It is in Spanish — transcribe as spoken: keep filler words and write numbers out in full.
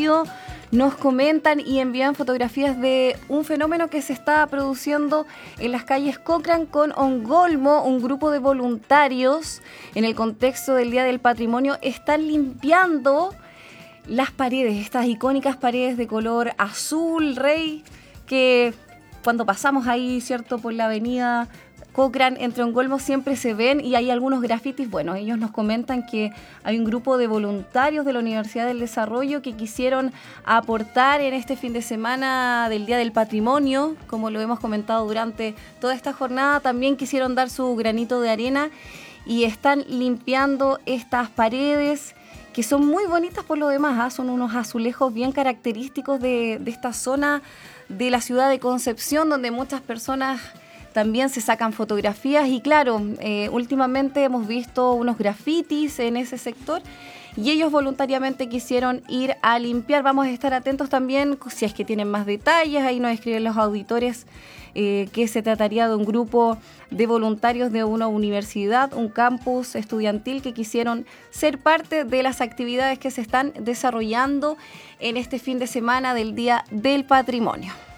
radio nos comentan y envían fotografías de un fenómeno que se está produciendo en las calles Cochrane con Ongolmo. Un grupo de voluntarios, en el contexto del Día del Patrimonio, están limpiando las paredes, estas icónicas paredes de color azul rey, que cuando pasamos ahí, ¿cierto?, por la avenida Cochrane, entre Ongolmo, siempre se ven, y hay algunos grafitis. Bueno, ellos nos comentan que hay un grupo de voluntarios de la Universidad del Desarrollo que quisieron aportar en este fin de semana del Día del Patrimonio, como lo hemos comentado durante toda esta jornada. También quisieron dar su granito de arena y están limpiando estas paredes, que son muy bonitas por lo demás, ¿eh? Son unos azulejos bien característicos de, de esta zona de la ciudad de Concepción, donde muchas personas también se sacan fotografías. Y claro, eh, últimamente hemos visto unos grafitis en ese sector y ellos voluntariamente quisieron ir a limpiar. Vamos a estar atentos también si es que tienen más detalles. Ahí nos escriben los auditores eh, que se trataría de un grupo de voluntarios de una universidad, un campus estudiantil, que quisieron ser parte de las actividades que se están desarrollando en este fin de semana del Día del Patrimonio.